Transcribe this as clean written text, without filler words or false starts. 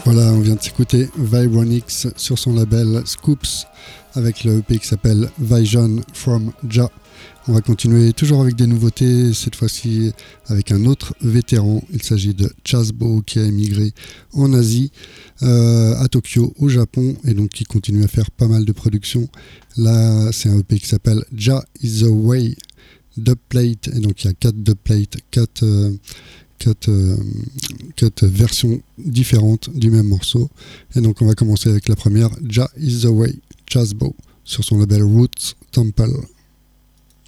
Voilà, on vient de s'écouter Vironix sur son label Scoops avec le EP qui s'appelle Vision from Ja. On va continuer toujours avec des nouveautés, cette fois-ci avec un autre vétéran. Il s'agit de Chazbo qui a émigré en Asie, à Tokyo, au Japon, et donc qui continue à faire pas mal de productions. Là, c'est un EP qui s'appelle Ja is the Way Dubplate, et donc il y a 4 dubplates, 4 versions différentes du même morceau. Et donc on va commencer avec la première, Ja is the Way, Chazbo, sur son label Roots Temple.